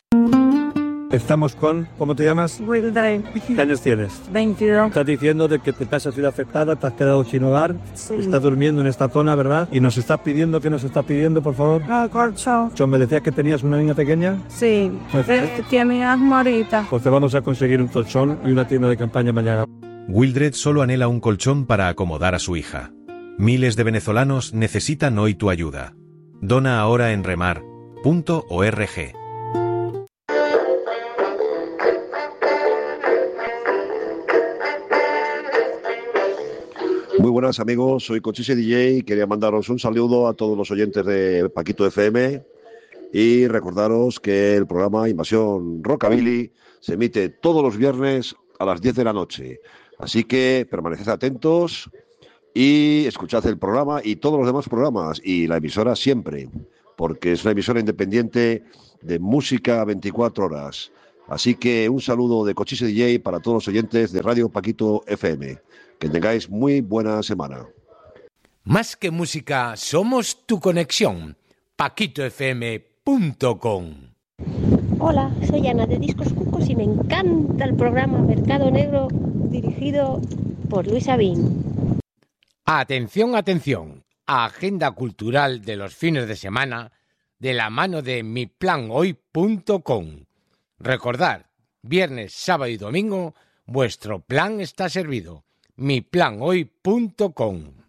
Estamos con... ¿Cómo te llamas? Wildred. ¿Qué años tienes? 22. Estás diciendo de que te has sido afectada, te has quedado sin hogar, Sí. estás durmiendo en esta zona, ¿verdad? Y nos estás pidiendo, ¿qué nos estás pidiendo, por favor? Colchón. John, ¿me decías que tenías una niña pequeña? Sí. Pues, Tiene asma ahorita. Pues te vamos a conseguir un colchón y una tienda de campaña mañana. Wildred solo anhela un colchón para acomodar a su hija. Miles de venezolanos necesitan hoy tu ayuda. Dona ahora en remar.org. Muy buenas amigos, soy Cochise DJ, quería mandaros un saludo a todos los oyentes de Paquito FM y recordaros que el programa Invasión Rockabilly se emite todos los viernes a las 10 de la noche, así que permaneced atentos y escuchad el programa y todos los demás programas y la emisora siempre, porque es una emisora independiente de música 24 horas. Así que un saludo de Cochise DJ para todos los oyentes de Radio Paquito FM. Que tengáis muy buena semana. Más que música, somos tu conexión. paquitofm.com. Hola, soy Ana de Discos Cucos y me encanta el programa Mercado Negro dirigido por Luis Sabín. Atención, atención. Agenda cultural de los fines de semana de la mano de miplanoy.com. Recordad, viernes, sábado y domingo, vuestro plan está servido. miplanoy.com.